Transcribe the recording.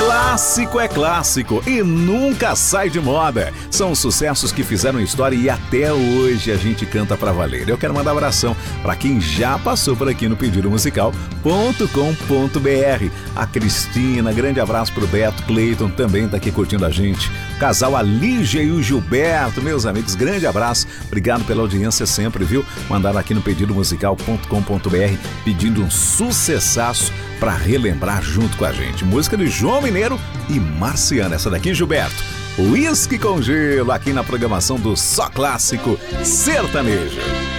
Clássico é clássico e nunca sai de moda. São sucessos que fizeram história e até hoje a gente canta pra valer. Eu quero mandar um abração pra quem já passou por aqui no pedidomusical.com.br. A Cristina, grande abraço pro Beto, Cleiton também tá aqui curtindo a gente. O casal a Lígia e o Gilberto, meus amigos, grande abraço. Obrigado pela audiência sempre, viu? Mandaram aqui no pedidomusical.com.br pedindo um sucessaço pra relembrar junto com a gente. Música de João Mineiro e Marciana. Essa daqui, Gilberto. Whisky com Gelo, aqui na programação do Só Clássico Sertanejo.